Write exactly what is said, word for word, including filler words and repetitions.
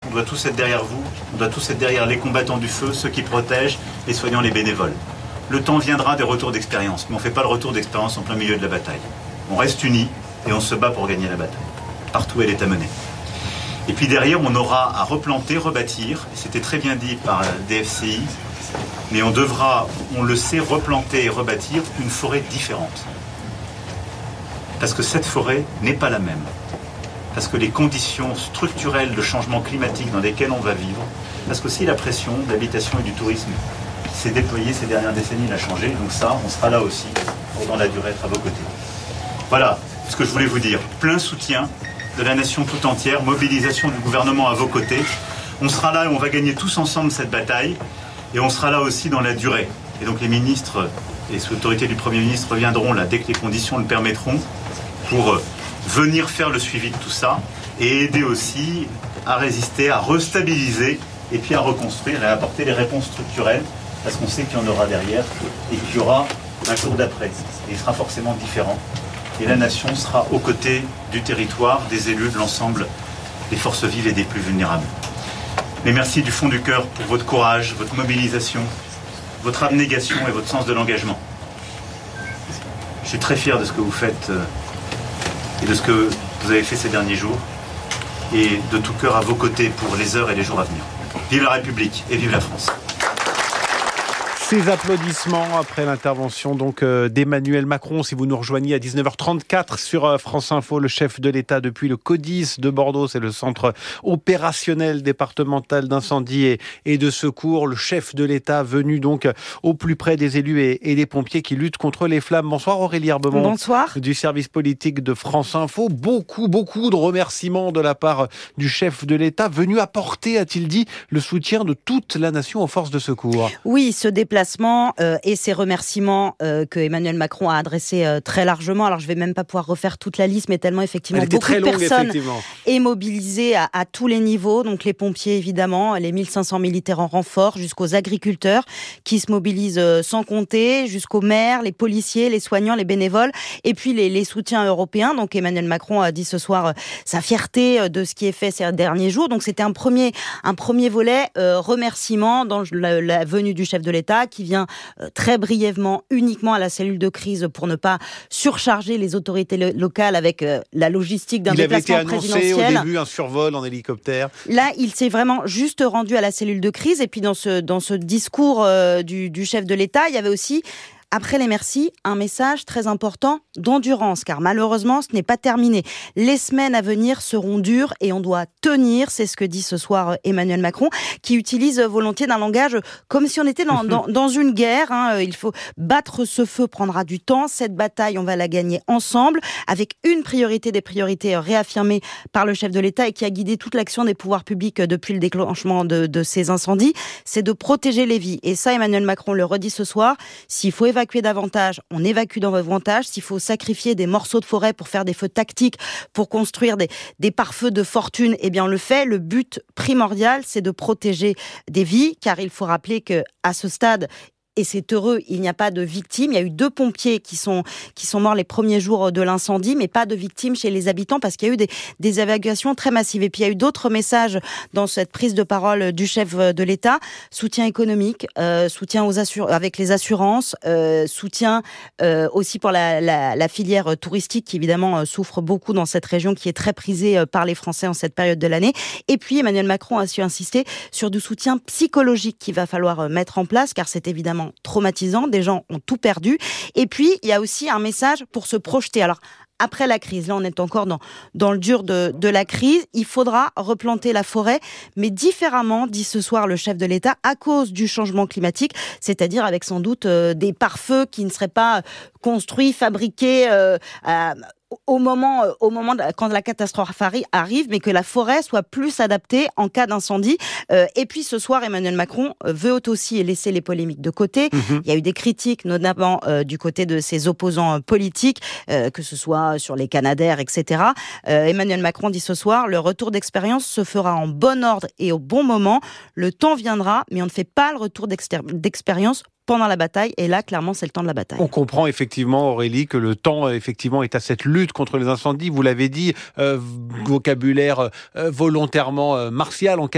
on doit tous être derrière vous, on doit tous être derrière les combattants du feu, ceux qui protègent, les soignants, les bénévoles. Le temps viendra des retours d'expérience, mais on ne fait pas le retour d'expérience en plein milieu de la bataille. On reste unis et on se bat pour gagner la bataille, partout où elle est à mener. Et puis derrière, on aura à replanter, rebâtir, et c'était très bien dit par D F C I, mais on devra, on le sait, replanter et rebâtir une forêt différente. Parce que cette forêt n'est pas la même. Parce que les conditions structurelles de changement climatique dans lesquelles on va vivre, parce qu'aussi la pression de l'habitation et du tourisme s'est déployée ces dernières décennies, il a changé, donc ça, on sera là aussi pour dans la durée être à vos côtés. Voilà ce que je voulais vous dire. Plein soutien de la nation tout entière, mobilisation du gouvernement à vos côtés. On sera là et on va gagner tous ensemble cette bataille, et on sera là aussi dans la durée. Et donc les ministres et sous l'autorité du Premier ministre reviendront là dès que les conditions le permettront pour venir faire le suivi de tout ça et aider aussi à résister, à restabiliser et puis à reconstruire et à apporter les réponses structurelles parce qu'on sait qu'il y en aura derrière et qu'il y aura un jour d'après. Et il sera forcément différent. Et la nation sera aux côtés du territoire, des élus, de l'ensemble des forces vives et des plus vulnérables. Mais merci du fond du cœur pour votre courage, votre mobilisation, votre abnégation et votre sens de l'engagement. Je suis très fier de ce que vous faites et de ce que vous avez fait ces derniers jours et de tout cœur à vos côtés pour les heures et les jours à venir. Vive la République et vive la France. Ces applaudissements après l'intervention donc euh, d'Emmanuel Macron. Si vous nous rejoignez à dix-neuf heures trente-quatre sur euh, France Info, le chef de l'État depuis le CODIS de Bordeaux, c'est le centre opérationnel départemental d'incendie et, et de secours. Le chef de l'État venu donc au plus près des élus et, et des pompiers qui luttent contre les flammes. Bonsoir Aurélie Herbemont. Bonsoir. Du service politique de France Info. Beaucoup, beaucoup de remerciements de la part du chef de l'État venu apporter, a-t-il dit, le soutien de toute la nation aux forces de secours. Oui, ce déplacement Euh, et ces remerciements euh, que Emmanuel Macron a adressés euh, très largement. Alors je vais même pas pouvoir refaire toute la liste, mais tellement effectivement beaucoup très de longue, personnes est mobilisées à, à tous les niveaux. Donc les pompiers évidemment, les mille cinq cents militaires en renfort, jusqu'aux agriculteurs qui se mobilisent euh, sans compter, jusqu'aux maires, les policiers, les soignants, les bénévoles, et puis les, les soutiens européens. Donc Emmanuel Macron a dit ce soir euh, sa fierté euh, de ce qui est fait ces derniers jours. Donc c'était un premier un premier volet euh, remerciement dans la, la venue du chef de l'État, qui vient euh, très brièvement uniquement à la cellule de crise pour ne pas surcharger les autorités lo- locales avec euh, la logistique d'un déplacement présidentiel. Il avait été annoncé au début un survol en hélicoptère. Là, il s'est vraiment juste rendu à la cellule de crise. Et puis dans ce, dans ce discours euh, du, du chef de l'État, il y avait aussi... Après les merci, un message très important d'endurance, car malheureusement, ce n'est pas terminé. Les semaines à venir seront dures et on doit tenir, c'est ce que dit ce soir Emmanuel Macron, qui utilise volontiers d'un langage comme si on était dans, dans, dans une guerre. Hein. Il faut battre ce feu, prendra du temps. Cette bataille, on va la gagner ensemble, avec une priorité des priorités réaffirmées par le chef de l'État et qui a guidé toute l'action des pouvoirs publics depuis le déclenchement de, de ces incendies, c'est de protéger les vies. Et ça, Emmanuel Macron le redit ce soir, s'il faut évacuer évacuer davantage, on évacue davantage. S'il faut sacrifier des morceaux de forêt pour faire des feux tactiques, pour construire des, des pare-feux de fortune, eh bien on le fait. Le but primordial, c'est de protéger des vies, car il faut rappeler que à ce stade, et c'est heureux, il n'y a pas de victimes. Il y a eu deux pompiers qui sont, qui sont morts les premiers jours de l'incendie, mais pas de victimes chez les habitants parce qu'il y a eu des, des évacuations très massives. Et puis il y a eu d'autres messages dans cette prise de parole du chef de l'État. Soutien économique, euh, soutien aux assur- avec les assurances, euh, soutien euh, aussi pour la, la, la filière touristique qui évidemment souffre beaucoup dans cette région qui est très prisée par les Français en cette période de l'année. Et puis Emmanuel Macron a su insister sur du soutien psychologique qu'il va falloir mettre en place car c'est évidemment traumatisant, des gens ont tout perdu. Et puis, il y a aussi un message pour se projeter. Alors, après la crise, là on est encore dans, dans le dur de, de la crise, il faudra replanter la forêt, mais différemment, dit ce soir le chef de l'État, à cause du changement climatique, c'est-à-dire avec sans doute euh, des pare-feux qui ne seraient pas construits, fabriqués euh, à, au moment, euh, au moment de, quand la catastrophe arrive, mais que la forêt soit plus adaptée en cas d'incendie. Euh, et puis ce soir, Emmanuel Macron veut aussi laisser les polémiques de côté. Mmh. Il y a eu des critiques, notamment euh, du côté de ses opposants euh, politiques, euh, que ce soit sur les Canadair, et cetera. Euh, Emmanuel Macron dit ce soir, le retour d'expérience se fera en bon ordre et au bon moment. Le temps viendra, mais on ne fait pas le retour d'expérience pendant la bataille, et là, clairement, c'est le temps de la bataille. On comprend effectivement, Aurélie, que le temps, effectivement, est à cette lutte contre les incendies. Vous l'avez dit, euh, vocabulaire euh, volontairement euh, martial, en